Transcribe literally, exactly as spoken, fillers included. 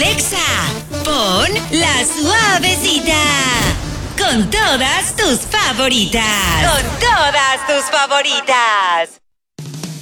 Exa, pon la suavecita. Con todas tus favoritas. Con todas tus favoritas.